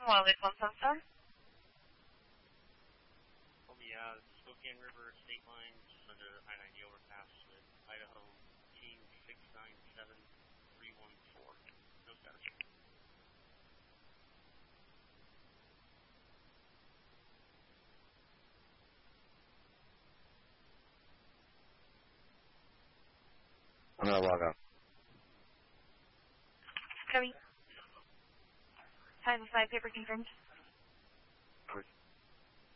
Wildlife Phone Star. On the Spokane River state line, just under I-90 overpass with Idaho team 697314. No status. I'm going to log out. Copy. 505 paper confirmed.